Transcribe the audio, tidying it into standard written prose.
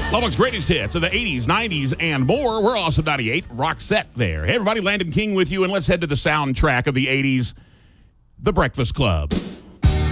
Lubbock's greatest hits of the 80s, 90s, and more. We're Awesome 98. Rock set there. Hey, everybody, Landon King with you, and let's head to the soundtrack of the 80s, The Breakfast Club.